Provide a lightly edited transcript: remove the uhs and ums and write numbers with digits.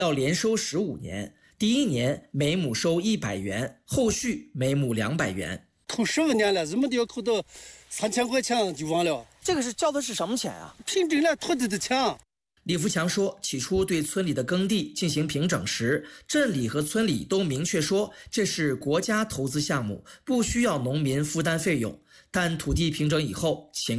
要连收15年，第1年每亩收100元，后续每亩200元。 扣15年了，怎么都要扣到3000块钱就完了。 这个是交的是什么钱啊？ 凭证了土地的钱。 李福强说，起初对村里的耕地进行平整时，镇里和村里都明确说这是国家投资项目，不需要农民负担费用。但土地平整以后，情